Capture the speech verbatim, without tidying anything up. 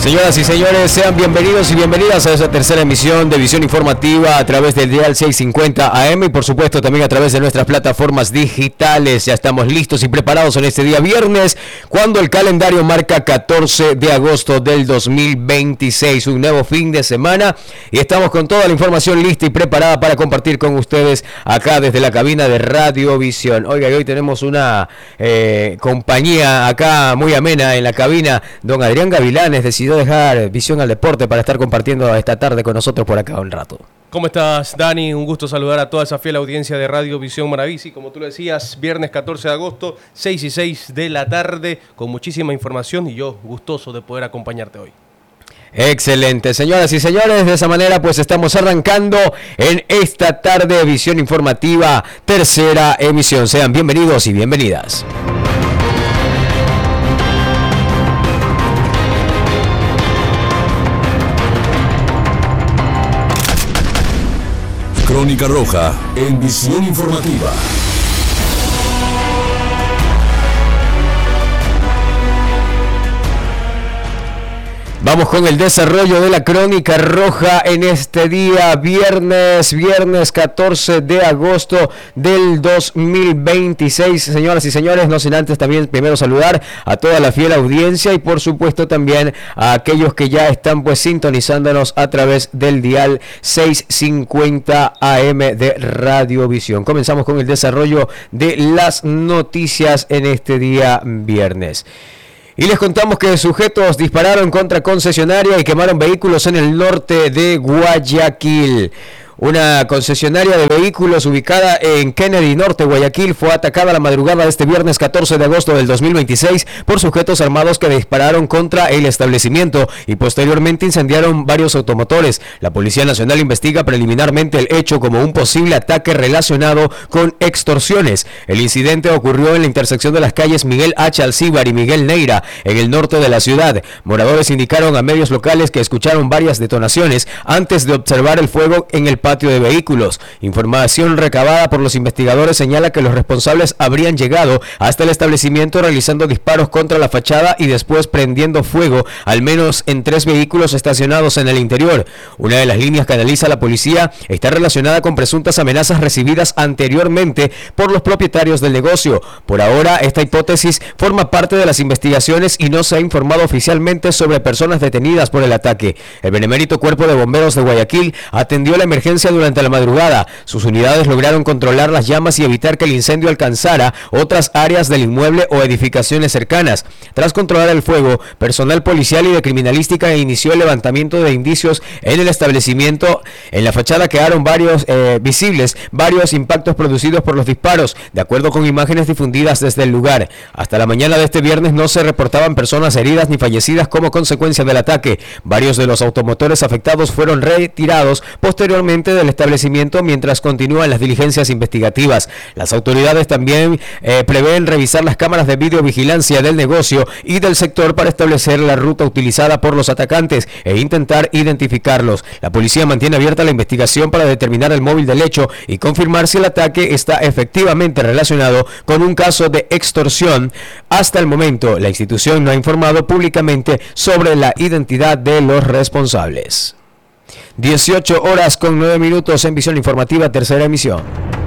Señoras y señores, sean bienvenidos y bienvenidas a esta tercera emisión de Visión Informativa a través del dial seiscientos cincuenta A M y por supuesto también a través de nuestras plataformas digitales. Ya estamos listos y preparados en este día viernes, cuando el calendario marca catorce de agosto del dos mil veintiséis, un nuevo fin de semana, y estamos con toda la información lista y preparada para compartir con ustedes acá desde la cabina de Radio Visión. Oiga, y hoy tenemos una eh, compañía acá muy amena en la cabina. Don Adrián Gavilanes decidió dejar Visión al Deporte para estar compartiendo esta tarde con nosotros por acá un rato. ¿Cómo estás, Dani? Un gusto saludar a toda esa fiel audiencia de Radio Visión Maravici. Como tú lo decías, viernes catorce de agosto, seis y seis de la tarde, con muchísima información y yo gustoso de poder acompañarte hoy. Excelente, señoras y señores, de esa manera pues estamos arrancando en esta tarde de Visión Informativa, tercera emisión. Sean bienvenidos y bienvenidas. Crónica Roja en Visión Informativa. Vamos con el desarrollo de la Crónica Roja en este día viernes, viernes catorce de agosto del dos mil veintiséis. Señoras y señores, no sin antes también primero saludar a toda la fiel audiencia y por supuesto también a aquellos que ya están pues sintonizándonos a través del dial seiscientos cincuenta A M de Radio Visión. Comenzamos con el desarrollo de las noticias en este día viernes. Y les contamos que sujetos dispararon contra concesionaria y quemaron vehículos en el norte de Guayaquil. Una concesionaria de vehículos ubicada en Kennedy Norte, Guayaquil, fue atacada la madrugada de este viernes catorce de agosto del dos mil veintiséis por sujetos armados que dispararon contra el establecimiento y posteriormente incendiaron varios automotores. La Policía Nacional investiga preliminarmente el hecho como un posible ataque relacionado con extorsiones. El incidente ocurrió en la intersección de las calles Miguel H. Alcíbar y Miguel Neira, en el norte de la ciudad. Moradores indicaron a medios locales que escucharon varias detonaciones antes de observar el fuego en el patio de vehículos. Información recabada por los investigadores señala que los responsables habrían llegado hasta el establecimiento realizando disparos contra la fachada y después prendiendo fuego al menos en tres vehículos estacionados en el interior. Una de las líneas que analiza la policía está relacionada con presuntas amenazas recibidas anteriormente por los propietarios del negocio. Por ahora, esta hipótesis forma parte de las investigaciones y no se ha informado oficialmente sobre personas detenidas por el ataque. El benemérito Cuerpo de Bomberos de Guayaquil atendió la emergencia durante la madrugada. Sus unidades lograron controlar las llamas y evitar que el incendio alcanzara otras áreas del inmueble o edificaciones cercanas. Tras controlar el fuego, personal policial y de criminalística inició el levantamiento de indicios en el establecimiento. En la fachada quedaron varios eh, visibles varios impactos producidos por los disparos, de acuerdo con imágenes difundidas desde el lugar. Hasta la mañana de este viernes no se reportaban personas heridas ni fallecidas como consecuencia del ataque. Varios de los automotores afectados fueron retirados posteriormente del establecimiento mientras continúan las diligencias investigativas. Las autoridades también eh, prevén revisar las cámaras de videovigilancia del negocio y del sector para establecer la ruta utilizada por los atacantes e intentar identificarlos. La policía mantiene abierta la investigación para determinar el móvil del hecho y confirmar si el ataque está efectivamente relacionado con un caso de extorsión. Hasta el momento, la institución no ha informado públicamente sobre la identidad de los responsables. dieciocho horas con nueve minutos en Visión Informativa, tercera emisión.